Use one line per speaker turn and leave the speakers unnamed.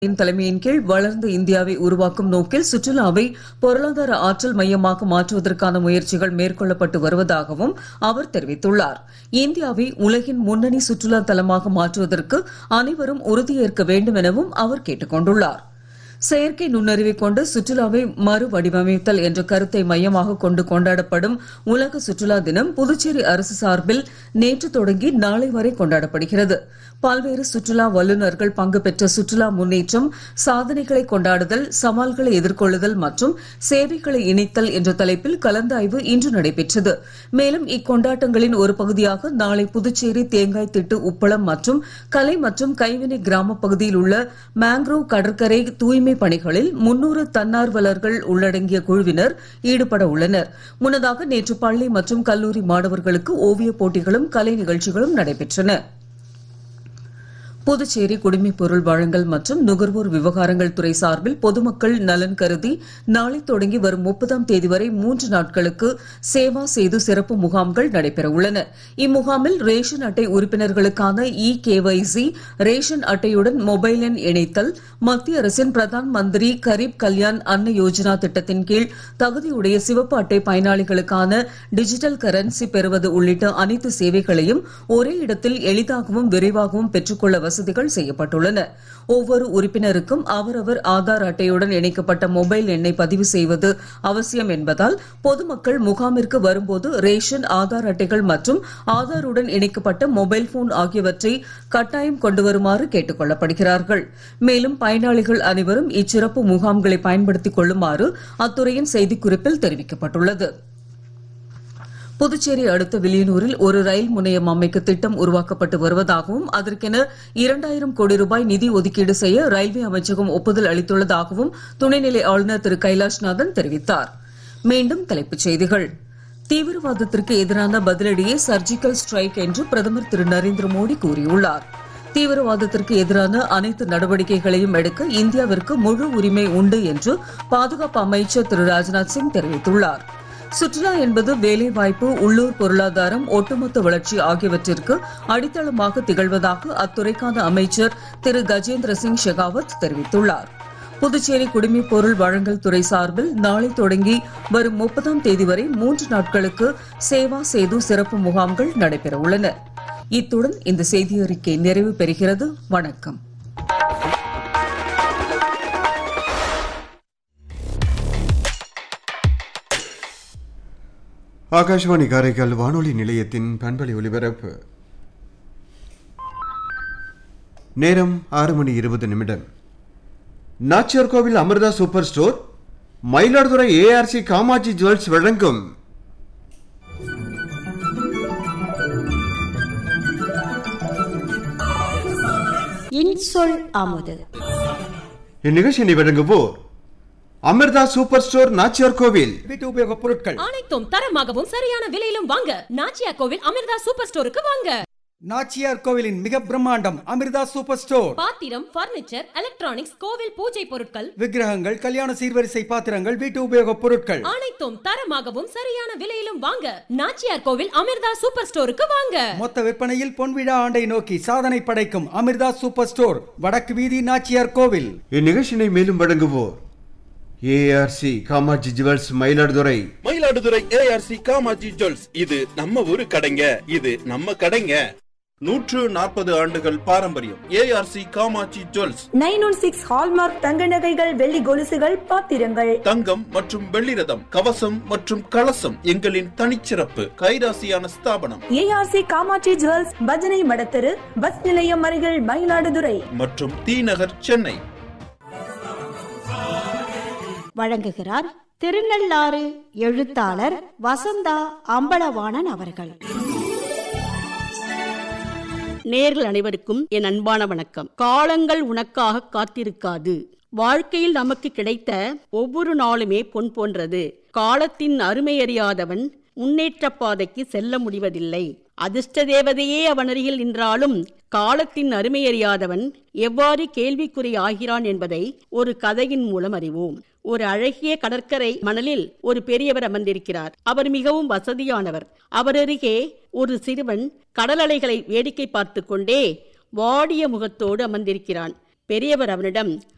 தலைமையின் கீழ் வளர்ந்த இந்தியாவை உருவாக்கும் நோக்கில் சுற்றுலாவை பொருளாதார ஆற்றல் மையமாக மாற்றுவதற்கான முயற்சிகள் மேற்கொள்ளப்பட்டு வருவதாகவும் அவர் தெரிவித்துள்ளார். இந்தியாவை உலகின் முன்னணி சுற்றுலா தலமாக மாற்றுவதற்கு அனைவரும் உறுதியேற்க வேண்டும் எனவும் அவர் கேட்டுக் கொண்டுள்ளார். செயற்கை நுண்ணறிவை கொண்டு சுற்றுலாவை மறுவடிவமைத்தல் என்ற கருத்தை மையமாக கொண்டு கொண்டாடப்படும் உலக சுற்றுலா தினம் புதுச்சேரி அரசு சார்பில் நேற்று தொடங்கி நாளை வரை கொண்டாடப்படுகிறது. பல்வேறு சுற்றுலா வல்லுநர்கள் பங்கு பெற்ற சுற்றுலா முன்னேற்றம், சாதனைகளை கொண்டாடுதல், சவால்களை எதிர்கொள்ளுதல் மற்றும் சேவைகளை இணைத்தல் என்ற தலைப்பில் கலந்தாய்வு இன்று நடைபெற்றது. மேலும் இக்கொண்டாட்டங்களின் ஒரு பகுதியாக நாளை புதுச்சேரி தேங்காய் திட்டு, உப்பளம் மற்றும் கலை மற்றும் கைவினை கிராம பகுதியில் உள்ள மேங்க்ரோவ் கடற்கரை தூய்மை பணிகளில் 300 தன்னார்வலர்கள் உள்ளடங்கிய குழுவினர் ஈடுபட உள்ளனர். முன்னதாக நேற்று பள்ளி மற்றும் கல்லூரி மாணவர்களுக்கு ஓவியப் போட்டிகளும் கலை நிகழ்ச்சிகளும் நடைபெற்றன. புதுச்சேரி குடிமைப் பொருள் வழங்கல் மற்றும் நுகர்வோர் விவகாரங்கள் துறை சார்பில் பொதுமக்கள் நலன் கருதி நாளை தொடங்கி வரும் 30ஆம் தேதி வரை 3 நாட்களுக்கு சேவா சேது சிறப்பு முகாம்கள் நடைபெற உள்ளன. இம்முகாமில் ரேஷன் அட்டை உறுப்பினர்களுக்கான KYC, ரேஷன் அட்டையுடன் மொபைல் எண் இணைத்தல், மத்திய அரசின் பிரதான் மந்திரி கரீப் கல்யாண் அன்ன யோஜனா திட்டத்தின் கீழ் தகுதியுடைய சிவப்பு அட்டை பயனாளிகளுக்கான டிஜிட்டல் கரன்சி பெறுவது உள்ளிட்ட அனைத்து சேவைகளையும் ஒரே இடத்தில் எளிதாகவும் விரைவாகவும் பெற்றுக்கொள்ள வசதிகள் செய்யப்பட்டுள்ளன. ஒவ்வொரு உறுப்பினருக்கும் அவரவர் ஆதார் அட்டையுடன் இணைக்கப்பட்ட மொபைல் எண்ணை பதிவு செய்வது அவசியம் என்பதால் பொதுமக்கள் முகாமிற்கு வரும்போது ரேஷன், ஆதார் அட்டைகள் மற்றும் ஆதாருடன் இணைக்கப்பட்ட மொபைல் போன் ஆகியவற்றை கட்டாயம் கொண்டு வருமாறு கேட்டுக் கொள்ளப்படுகிறார்கள். மேலும் பயனாளிகள் அனைவரும் இச்சிறப்பு முகாம்களை பயன்படுத்திக் கொள்ளுமாறு அத்துறையின் செய்திக்குறிப்பில் தெரிவிக்கப்பட்டுள்ளது. புதுச்சேரி அடுத்த வில்லியனூரில் ஒரு ரயில் முனையம் அமைக்க திட்டம் உருவாக்கப்பட்டு வருவதாகவும் அதற்கென 2000 கோடி ரூபாய் நிதி ஒதுக்கீடு செய்ய ரயில்வே அமைச்சகம் ஒப்புதல் அளித்துள்ளதாகவும் துணைநிலை ஆளுநர் திரு கைலாஷ்நாதன் தெரிவித்தார். மீண்டும் தலைப்புச் செய்திகள். தீவிரவாதத்திற்கு எதிரான பதிலடியே சர்ஜிக்கல் ஸ்ட்ரைக் என்று பிரதமர் திரு நரேந்திர மோடி கூறியுள்ளார். தீவிரவாதத்திற்கு எதிரான அனைத்து நடவடிக்கைகளையும் எடுக்க இந்தியாவிற்கு முழு உரிமை உண்டு என்று பாதுகாப்பு அமைச்சர் திரு ராஜ்நாத் சிங் தெரிவித்துள்ளார். சுற்றுலா என்பது வேலைவாய்ப்பு, உள்ளூர் பொருளாதாரம், ஒட்டுமொத்த வளர்ச்சி ஆகியவற்றிற்கு அடித்தளமாக திகழ்வதாக அத்துறைக்கான அமைச்சர் திரு கஜேந்திர சிங் ஷெகாவத் தெரிவித்துள்ளார். புதுச்சேரி குடிமைப் பொருள் வழங்கல் துறை சார்பில் நாளை தொடங்கி வரும் 30ஆம் தேதி வரை 3 நாட்களுக்கு சேவா சேது சிறப்பு முகாம்கள் நடைபெற உள்ளன. இத்துடன் இந்த செய்தியறிக்கை நிறைவு பெறுகிறது. வணக்கம்.
ஆகாஷ்வாணி காரைக்கால் வானொலி நிலையத்தின் பண்பலை ஒலிபரப்பு நேரம் 6:20. நாச்சியார் கோவில் Amrita super store, Mayiladuthurai ARC Kamakshi jewels வழங்கும்
இன்சொல் அமுது.
இந்நிகழ்ச்சியை வழங்குவோர் அமிர்தா சூப்பர் ஸ்டோர், நாச்சியார் கோவில்.
வீட்டு உபயோக பொருட்கள்
அனைத்தும் தரமாகவும் சரியான விலையிலும் வாங்க நாச்சியார் கோவில் அமிர்தா சூப்பர் ஸ்டோருக்கு வாங்க.
நாச்சியார் கோவிலின் மிக பிரம்மாண்டம் அமிர்தா சூப்பர் ஸ்டோர்.
பாத்திரம், பர்னிச்சர், எலக்ட்ரானிக்ஸ், கோவில் பூஜை பொருட்கள்,
விக்கிரகங்கள், கல்யாண சீர்வரிசை பாத்திரங்கள், வீட்டு உபயோக பொருட்கள்
அனைத்தும் தரமாகவும் சரியான விலையிலும் வாங்க நாச்சியார் கோவில் அமிர்தா சூப்பர் ஸ்டோருக்கு வாங்க.
மொத்த விற்பனையில் பொன்விழா ஆண்டை நோக்கி சாதனை படைக்கும் அமிர்தா சூப்பர் ஸ்டோர், வடக்கு வீதி, நாச்சியார் கோவில்.
இந்நிகழ்ச்சியை மேலும் வழங்குவோர் ARC Kamakshi jewels, Mayiladuthurai.
ARC Kamakshi jewels, இது நம்ம ஊரு கடைங்க, இது நம்ம கடைங்க. 140 ஆண்டுகள் பாரம்பரியம். ARC Kamakshi jewels.
916 ஹால்மார்க் தங்க நகைகள், வெள்ளி கொலுசுகள், பாத்திரங்கள்,
தங்கம் மற்றும் வெள்ளி ரதம், கவசம் மற்றும் கலசம் எங்களின் தனிச்சிறப்பு. கைராசியான ஸ்தாபனம்
ARC காமாட்சி ஜுவல்ஸ், பஜனை மடத்தெரு, பஸ் நிலையம் அருகில், மயிலாடுதுறை
மற்றும் தீநகர், சென்னை.
வழங்குகிறார் திருநள்ளாறு எழுத்தாளர் வசந்தா அம்பலவாணன் அவர்கள்.
நேயர்கள் அனைவருக்கும் என் அன்பான வணக்கம். காலங்கள் உனக்காக காத்திருக்காது. வாழ்க்கையில் நமக்கு கிடைத்த ஒவ்வொரு நாளுமே பொன் போன்றது. காலத்தின் அருமை அறியாதவன் முன்னேற்ற பாதைக்கு செல்ல முடிவதில்லை. அதிர்ஷ்ட தேவதையே அவன் அருகில் நின்றாலும் காலத்தின் அருமை அறியாதவன் எவ்வாறு கேள்விக்குறி ஆகிறான் என்பதை ஒரு கதையின் மூலம் அறிவோம். ஒரு அழகிய கடற்கரை மணலில் ஒரு பெரியவர் அமர்ந்திருக்கிறார். அவர் மிகவும் வசதியானவர். அவர் அருகே ஒரு சிறுவன் கடல் அலைகளை வேடிக்கை பார்த்து கொண்டே வாடிய முகத்தோடு அமர்ந்திருக்கிறான். பெரியவர் அவனிடம்,